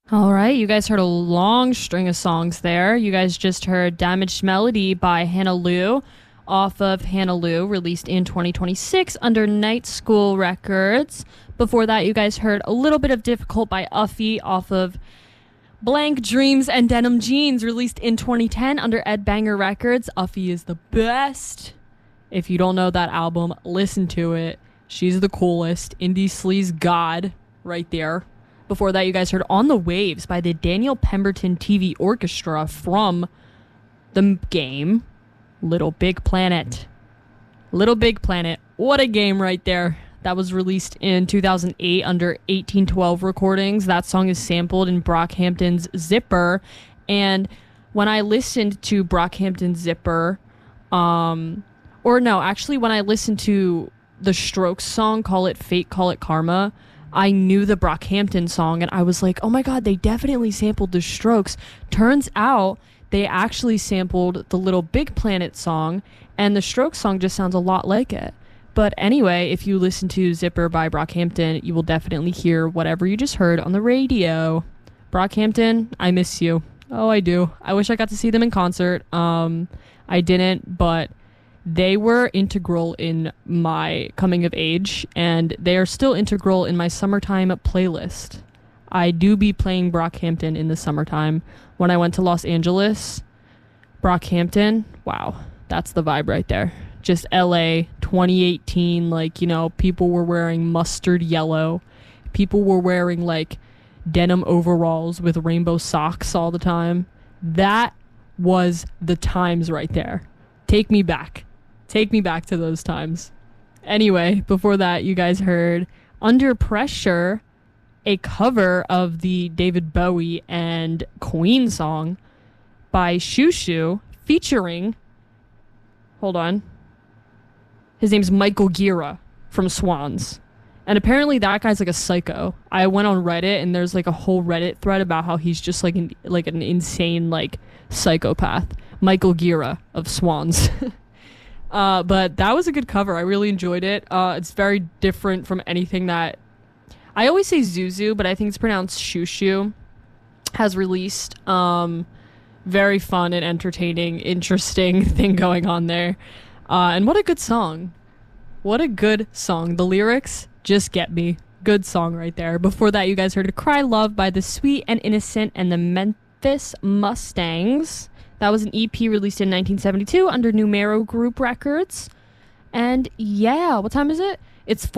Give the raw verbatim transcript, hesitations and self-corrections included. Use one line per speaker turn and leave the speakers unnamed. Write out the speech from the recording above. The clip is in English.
All right, you guys heard a long string of songs there. You guys just heard Damaged Melody by Hannah Lou off of Hannah Lou, released in twenty twenty-six under Night School Records. Before that, you guys heard a little bit of Difficult by Uffy off of Blank Dreams and Denim Jeans, released in twenty ten under Ed Banger Records. Uffy is the best. If you don't know that album, listen to it. She's the coolest. Indie sleaze god right there. Before that, you guys heard On the Waves by the Daniel Pemberton T V Orchestra from the game Little Big Planet. Little Big Planet. What a game right there. That was released in two thousand eight under eighteen twelve Recordings. That song is sampled in Brockhampton's Zipper. And when I listened to Brockhampton's Zipper, um, or no, actually when I listened to the Strokes song, Call It Fate, Call It Karma, I knew the Brockhampton song, and I was like, oh my god, they definitely sampled the Strokes. Turns out they actually sampled the Little Big Planet song, and the Strokes song just sounds a lot like it. But anyway, if you listen to Zipper by Brockhampton, you will definitely hear whatever you just heard on the radio. Brockhampton, I miss you. Oh, I do. I wish I got to see them in concert. Um, I didn't, but they were integral in my coming of age, and they are still integral in my summertime playlist. I do be playing Brockhampton in the summertime. When I went to Los Angeles, Brockhampton, wow, that's the vibe right there. Just L A twenty eighteen, like, you know, people were wearing mustard yellow. People were wearing, like, denim overalls with rainbow socks all the time. That was the times right there. Take me back. Take me back to those times. Anyway, before that, you guys heard Under Pressure, a cover of the David Bowie and Queen song by Shushu, featuring, hold on, his name's Michael Gira from Swans. And apparently that guy's like a psycho. I went on Reddit, and there's like a whole Reddit thread about how he's just like an, like an insane like psychopath. Michael Gira of Swans. Uh, but that was a good cover. I really enjoyed it. Uh, it's very different from anything that I always say Zuzu, but I think it's pronounced Shushu has released. Um, very fun and entertaining, interesting thing going on there. Uh, and what a good song. What a good song. The lyrics just get me. Good song right there. Before that, you guys heard Cry Love by The Sweet and Innocent and the Memphis Mustangs. That was an E P released in nineteen seventy-two under Numero Group Records. And yeah, what time is it? It's